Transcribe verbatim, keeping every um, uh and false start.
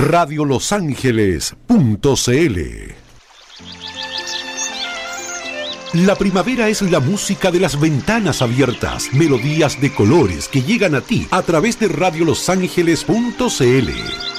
radio los ángeles punto c l. La primavera es la música de las ventanas abiertas, melodías de colores que llegan a ti a través de radio los ángeles punto c l.